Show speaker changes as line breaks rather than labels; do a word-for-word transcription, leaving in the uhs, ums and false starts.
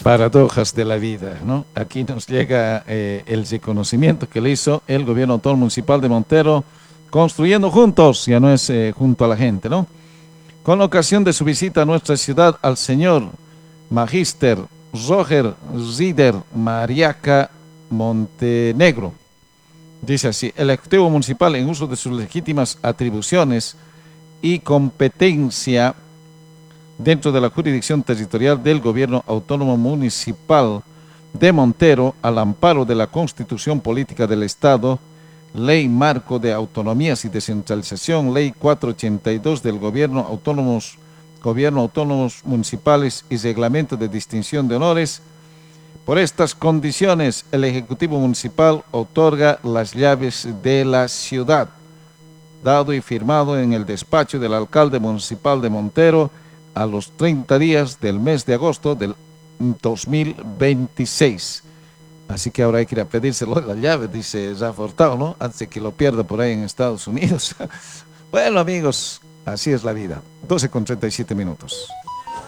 Paradojas de la vida, ¿no? Aquí nos llega eh, el reconocimiento que le hizo el gobierno autónomo municipal de Montero, construyendo juntos, ya no es eh, junto a la gente, ¿no? Con ocasión de su visita a nuestra ciudad al señor Magíster Roger Zider Mariaca Montenegro. Dice así: el Ejecutivo Municipal, en uso de sus legítimas atribuciones y competencia dentro de la jurisdicción territorial del Gobierno Autónomo Municipal de Montero, al amparo de la Constitución Política del Estado, Ley Marco de Autonomías y Descentralización, Ley cuatrocientos ochenta y dos del Gobierno Autónomos, Gobierno Autónomos Municipales y Reglamento de Distinción de Honores. Por estas condiciones, el Ejecutivo Municipal otorga las llaves de la ciudad, dado y firmado en el despacho del alcalde municipal de Montero, a los treinta días del mes de agosto del dos mil veintiséis. Así que ahora hay que ir a pedírselo la llave, dice Rafa Hurtado, ¿no? Antes de que lo pierda por ahí en Estados Unidos. Bueno, amigos, así es la vida. doce con treinta y siete minutos.